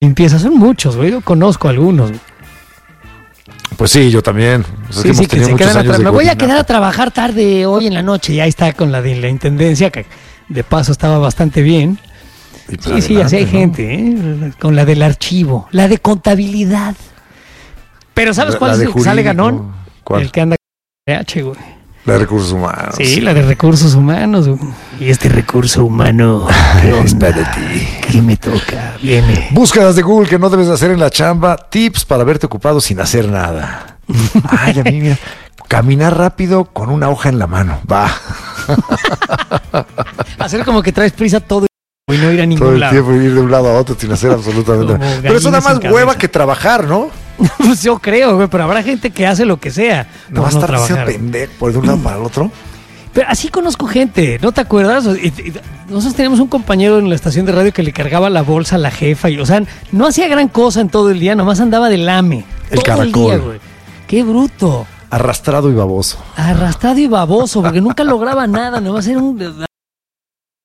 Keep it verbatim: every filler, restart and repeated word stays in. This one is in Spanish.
limpieza, son muchos, güey. Yo conozco algunos, güey. Pues sí, yo también. O sea, Sí, es que sí, que hemos se tenido muchos quedan años atrás. de Me voy a coordinación. quedar a trabajar tarde hoy en la noche. Y ahí está con la de la intendencia, que de paso estaba bastante bien. Y pues Sí, sí, adelante, así hay ¿no? gente, ¿eh? Con la del archivo, la de contabilidad. Pero ¿sabes La- cuál la es de el que sale jurídico. ganón? ¿Cuál? El que anda con H, güey. La de recursos humanos. Sí, la de recursos humanos, güey. Y este recurso humano, ¿qué onda? Es para ti. ¿Qué me toca? Viene. Búsquedas de Google que no debes de hacer en la chamba. Tips para verte ocupado sin hacer nada. Ay, a mí, mira. Caminar rápido con una hoja en la mano. Va. Hacer como que traes prisa todo y no ir a ningún Todo el lado. tiempo ir de un lado a otro sin hacer absolutamente Como nada. Pero eso da gallinas más sin hueva cabeza. que trabajar, ¿no? Pues yo creo, güey, pero habrá gente que hace lo que sea No por vas a no estar haciendo trabajar. pendejo por de un lado para el otro. Pero así conozco gente, ¿no te acuerdas? Y- y- Nosotros teníamos un compañero en la estación de radio que le cargaba la bolsa a la jefa y, o sea, no hacía gran cosa en todo el día, nomás andaba de lame. El todo el caracol. día, güey. Qué bruto. Arrastrado y baboso. Arrastrado y baboso, porque nunca lograba nada, nomás era un